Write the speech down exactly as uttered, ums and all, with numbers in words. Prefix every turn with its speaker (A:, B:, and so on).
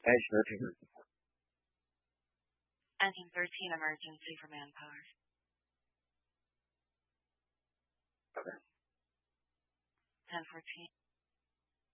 A: Edge thirteen.
B: Engine thirteen, emergency for manpower.
A: Okay.
B: ten fourteen.